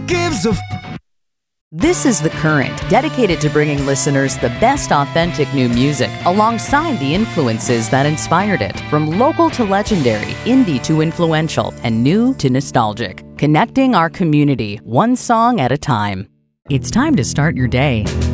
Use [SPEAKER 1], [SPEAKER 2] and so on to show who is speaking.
[SPEAKER 1] gives a
[SPEAKER 2] This is The Current, dedicated to bringing listeners the best authentic new music alongside the influences that inspired it. From local to legendary, indie to influential, and new to nostalgic. Connecting our community, one song at a time. It's time to start your day